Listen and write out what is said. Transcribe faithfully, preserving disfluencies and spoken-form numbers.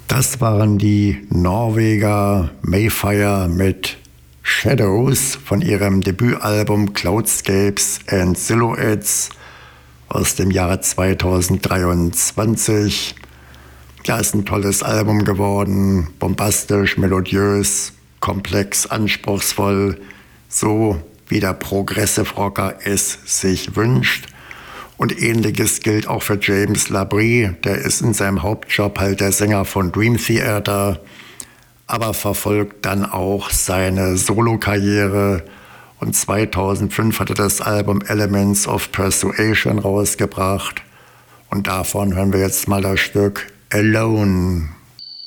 Das waren die Norweger Mayfire mit Shadows von ihrem Debütalbum Cloudscapes and Silhouettes aus dem Jahre zweitausenddreiundzwanzig. Ja, ist ein tolles Album geworden, bombastisch, melodiös, komplex, anspruchsvoll, so wie der Progressive Rocker es sich wünscht. Und Ähnliches gilt auch für James Labrie, der ist in seinem Hauptjob halt der Sänger von Dream Theater, aber verfolgt dann auch seine Solokarriere. Und zweitausendfünf hat er das Album Elements of Persuasion rausgebracht. Und davon hören wir jetzt mal das Stück Alone.